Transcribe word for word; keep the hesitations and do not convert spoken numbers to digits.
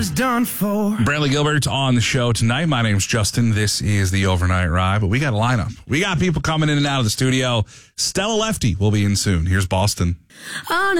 Done for. Bradley Gilbert on the show tonight. My name's Justin. This is the Overnight Ride, but we got a lineup. We got people coming in and out of the studio. Stella Lefty will be in soon. Here's Boston. On